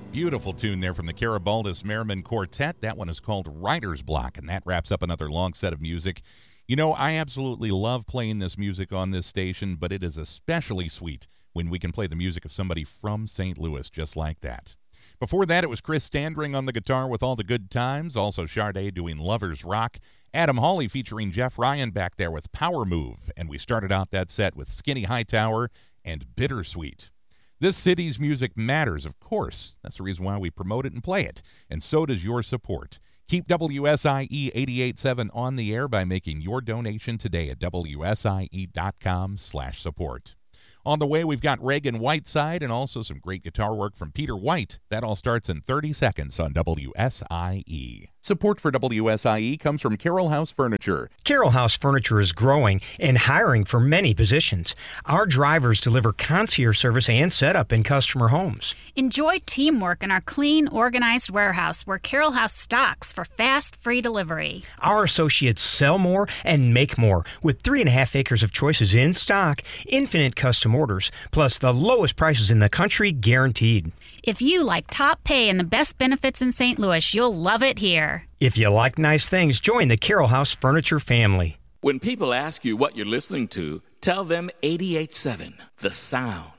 Beautiful tune there from the Carabaldus Merriman Quartet. That one is called Writer's Block, and that wraps up another long set of music. You know, I absolutely love playing this music on this station, but it is especially sweet when we can play the music of somebody from St. Louis just like that. Before that, it was Chris Standring on the guitar with All the Good Times, also Sade doing Lover's Rock, Adam Hawley featuring Jeff Ryan back there with Power Move, and we started out that set with Skinny Hightower and Bittersweet. This city's music matters, of course. That's the reason why we promote it and play it, and so does your support. Keep WSIE 88.7 on the air by making your donation today at WSIE.com/support. On the way, we've got Reagan Whiteside and also some great guitar work from Peter White. That all starts in 30 seconds on WSIE. Support for WSIE comes from Carroll House Furniture. Carroll House Furniture is growing and hiring for many positions. Our drivers deliver concierge service and setup in customer homes. Enjoy teamwork in our clean, organized warehouse where Carroll House stocks for fast, free delivery. Our associates sell more and make more with 3.5 acres of choices in stock, infinite custom orders, plus the lowest prices in the country guaranteed. If you like top pay and the best benefits in St. Louis, you'll love it here. If you like nice things, join the Carroll House Furniture family. When people ask you what you're listening to, tell them 88.7, The Sound.